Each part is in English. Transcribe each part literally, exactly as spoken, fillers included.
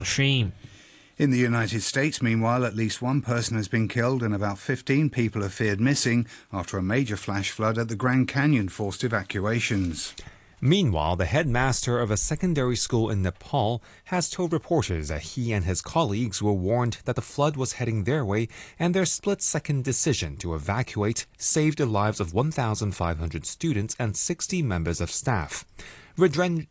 stream. In the United States, meanwhile, at least one person has been killed and about fifteen people are feared missing after a major flash flood at the Grand Canyon forced evacuations. Meanwhile, the headmaster of a secondary school in Nepal has told reporters that he and his colleagues were warned that the flood was heading their way, and their split-second decision to evacuate saved the lives of one thousand five hundred students and sixty members of staff. Rajendra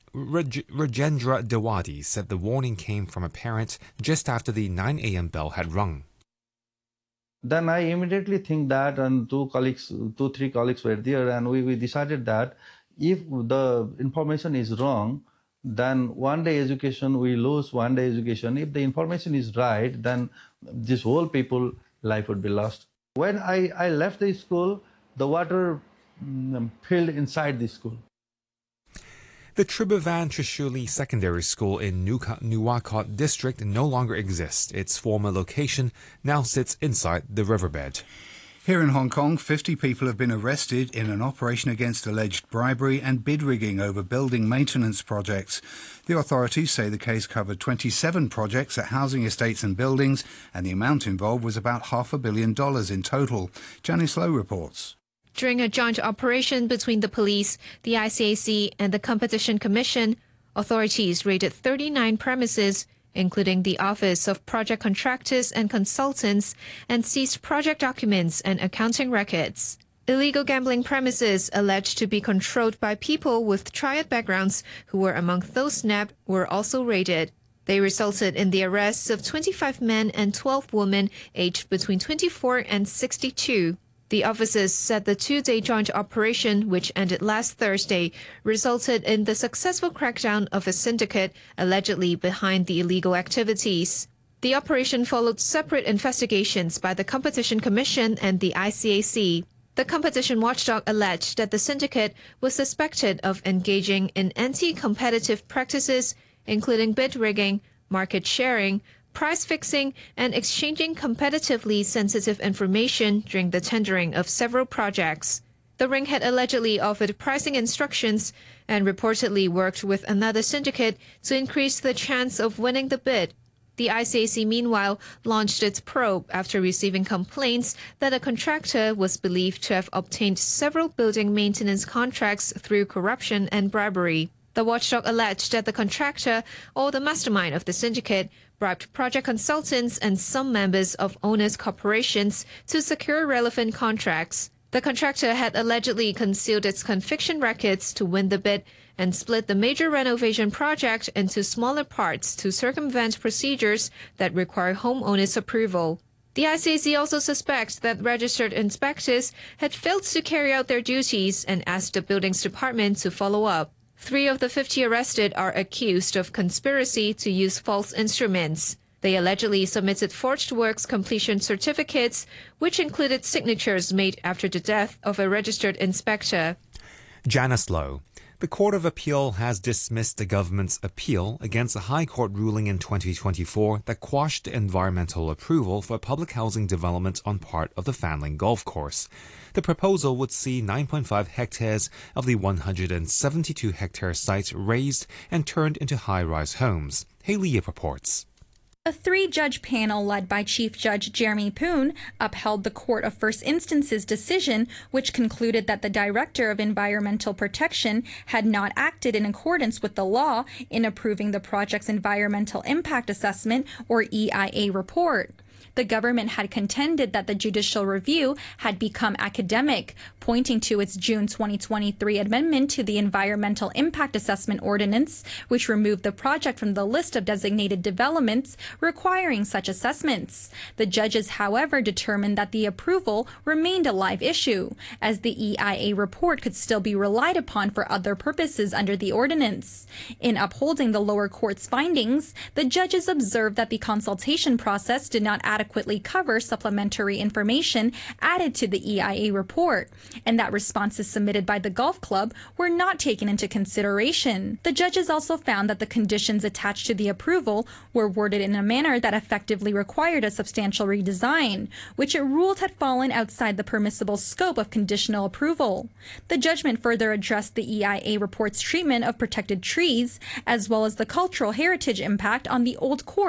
Dewadi said the warning came from a parent just after the nine a m bell had rung. Then I immediately think that, and two colleagues, two, three colleagues were there, and we, we decided that if the information is wrong, then one day education, we lose one day education. If the information is right, then this whole people life would be lost. When I, I left the school, the water um, filled inside the school. The Tribhuvan Trishuli Secondary School in Nuwakot district no longer exists. Its former location now sits inside the riverbed. Here in Hong Kong, fifty people have been arrested in an operation against alleged bribery and bid rigging over building maintenance projects. The authorities say the case covered twenty-seven projects at housing estates and buildings, and the amount involved was about half a billion dollars in total. Janice Lowe reports. During a joint operation between the police, the I C A C and the Competition Commission, authorities raided thirty-nine premises, including the Office of Project Contractors and Consultants, and seized project documents and accounting records. Illegal gambling premises alleged to be controlled by people with triad backgrounds who were among those nabbed were also raided. They resulted in the arrests of twenty-five men and twelve women aged between twenty-four and sixty-two. The officers said the two-day joint operation, which ended last Thursday, resulted in the successful crackdown of a syndicate allegedly behind the illegal activities. The operation followed separate investigations by the Competition Commission and the I C A C. The competition watchdog alleged that the syndicate was suspected of engaging in anti-competitive practices, including bid rigging, market sharing, price fixing, and exchanging competitively sensitive information during the tendering of several projects. The ring had allegedly offered pricing instructions and reportedly worked with another syndicate to increase the chance of winning the bid. The I C A C, meanwhile, launched its probe after receiving complaints that a contractor was believed to have obtained several building maintenance contracts through corruption and bribery. The watchdog alleged that the contractor, or the mastermind of the syndicate, bribed project consultants and some members of owners' corporations to secure relevant contracts. The contractor had allegedly concealed its conviction records to win the bid and split the major renovation project into smaller parts to circumvent procedures that require homeowners' approval. The I C A C also suspects that registered inspectors had failed to carry out their duties and asked the buildings department to follow up. Three of the fifty arrested are accused of conspiracy to use false instruments. They allegedly submitted forged works completion certificates, which included signatures made after the death of a registered inspector. Janice Lowe. The Court of Appeal has dismissed the government's appeal against a High Court ruling in twenty twenty-four that quashed environmental approval for public housing development on part of the Fanling Golf Course. The proposal would see nine point five hectares of the one hundred seventy-two hectare site razed and turned into high-rise homes. Haley reports. A three-judge panel led by Chief Judge Jeremy Poon upheld the Court of First Instance's decision, which concluded that the Director of Environmental Protection had not acted in accordance with the law in approving the project's Environmental Impact Assessment, or E I A, report. The government had contended that the judicial review had become academic, pointing to its June twenty twenty-three amendment to the Environmental Impact Assessment Ordinance, which removed the project from the list of designated developments requiring such assessments. The judges, however, determined that the approval remained a live issue, as the E I A report could still be relied upon for other purposes under the ordinance. In upholding the lower court's findings, the judges observed that the consultation process did not adequately cover supplementary information added to the E I A report, and that responses submitted by the golf club were not taken into consideration. The judges also found that the conditions attached to the approval were worded in a manner that effectively required a substantial redesign, which it ruled had fallen outside the permissible scope of conditional approval. The judgment further addressed the E I A report's treatment of protected trees, as well as the cultural heritage impact on the Old Court